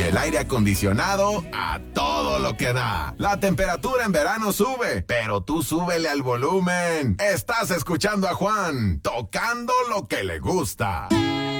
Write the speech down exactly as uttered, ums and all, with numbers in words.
y el aire acondicionado a todo lo que da. La temperatura en verano sube, pero tú súbele al volumen. Estás escuchando a Juan, tocando lo que le gusta.